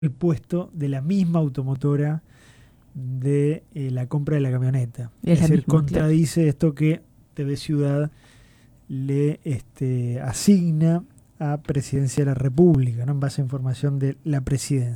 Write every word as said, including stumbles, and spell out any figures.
el puesto de la misma automotora de eh, la compra de la camioneta. Es, es la decir, misma, contradice claro. esto que T V Ciudad le este, asigna a Presidencia de la República, ¿no? En base a información de la Presidencia.